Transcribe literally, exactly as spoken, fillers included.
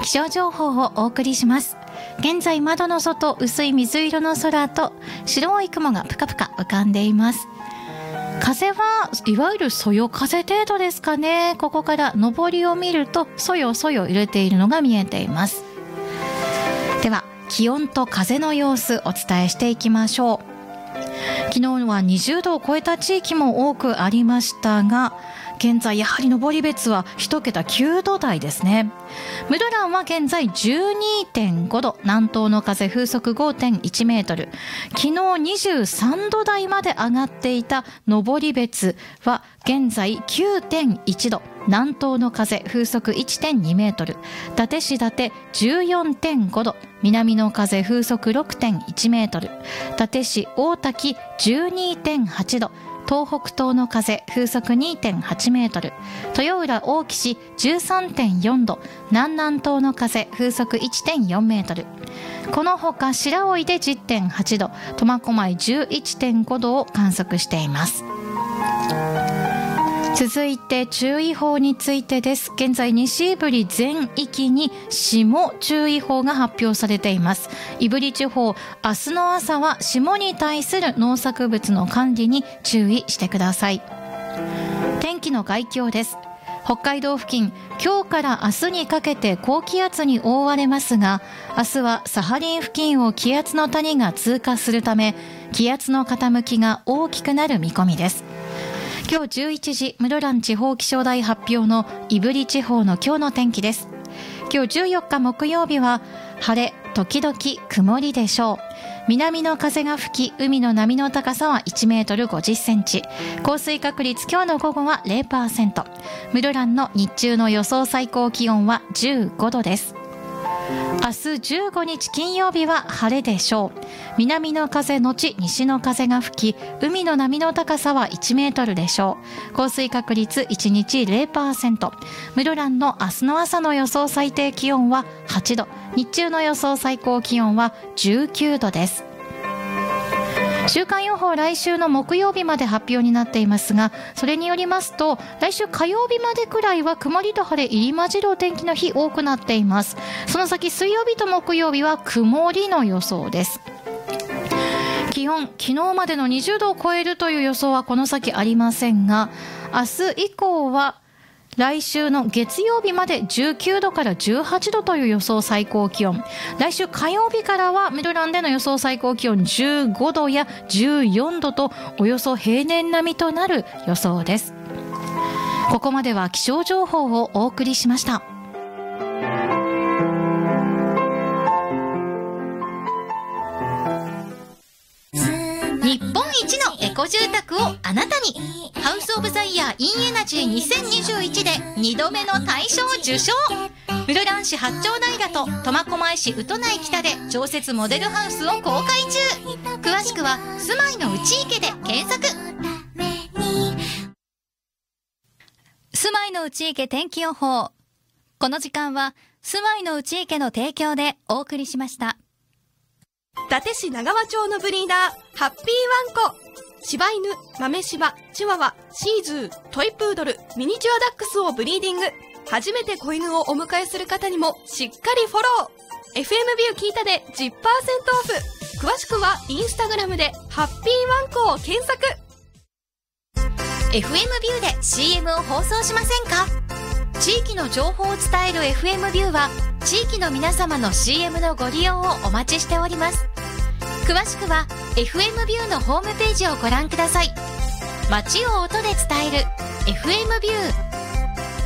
気象情報をお送りします。現在窓の外、薄い水色の空と白い雲がぷかぷか浮かんでいます。風はいわゆるそよ風程度ですかね。ここから上りを見るとそよそよ揺れているのが見えています。では気温と風の様子お伝えしていきましょう。昨日はにじゅうどを超えた地域も多くありましたが、現在やはり上り別は一桁きゅうど台ですね。室蘭は現在 じゅうにてんごど、南東の風風速 ごてんいちメートル、昨日にじゅうさんど台まで上がっていた上り別は現在 きゅうてんいちど、南東の風風速 いってんにメートル、伊達市伊達 じゅうよんてんごど、南の風風速 ろくてんいちメートル、伊達市大滝 じゅうにてんはちど、東北東の風風速 にてんはちメートル、豊浦大木市 じゅうさんてんよんど、南南東の風風速 いってんよんメートル、このほか白老で じゅってんはちど、苫小牧 じゅういってんごどを観測しています。続いて注意報についてです。現在西胆振全域に霜注意報が発表されています。胆振地方、明日の朝は霜に対する農作物の管理に注意してください。天気の概況です。北海道付近、今日から明日にかけて高気圧に覆われますが、明日はサハリン付近を気圧の谷が通過するため、気圧の傾きが大きくなる見込みです。今日じゅういちじ、室蘭地方気象台発表の胆振地方の今日の天気です。今日じゅうよっか木曜日は晴れ時々曇りでしょう。南の風が吹き、海の波の高さはいちメートルごじゅっセンチ、降水確率今日の午後は ゼロパーセント、室蘭の日中の予想最高気温はじゅうごどです。明日じゅうごにち金曜日は晴れでしょう。南の風のち西の風が吹き、海の波の高さはいちメートルでしょう。降水確率いちにち ゼロパーセント、室蘭の明日の朝の予想最低気温ははちど、日中の予想最高気温はじゅうきゅうどです。週間予報、来週の木曜日まで発表になっていますが、それによりますと来週火曜日までくらいは曇りと晴れ入り混じるお天気の日多くなっています。その先水曜日と木曜日は曇りの予想です。気温、昨日までのにじゅうどを超えるという予想はこの先ありませんが、明日以降は来週の月曜日までじゅうきゅうどからじゅうはちどという予想最高気温、来週火曜日からは室蘭での予想最高気温じゅうごどやじゅうよんどとおよそ平年並みとなる予想です。ここまでは気象情報をお送りしました。日本一のエコ住宅をあなたに、ハウスオブザイヤー in エナジーにせんにじゅういちでにどめの大賞受賞。室蘭市八丁平と苫小牧市宇都内北で常設モデルハウスを公開中。詳しくは住まいのうち池で検索。 住まいのうち池天気予報。この時間は住まいのうち池の提供でお送りしました。 伊達市長川町のブリーダー、ハッピーワンコ。柴犬、豆柴、チワワ、シーズー、トイプードル、ミニチュアダックスをブリーディング。初めて子犬をお迎えする方にもしっかりフォロー。エフエム ビュー聞いたで じゅっパーセント オフ。詳しくはインスタグラムでハッピーワンコを検索。 エフエム ビューで シーエム を放送しませんか？地域の情報を伝える エフエム ビューは地域の皆様の シーエム のご利用をお待ちしております。詳しくは エフエム ビューのホームページをご覧ください。街を音で伝える エフエム ビュー。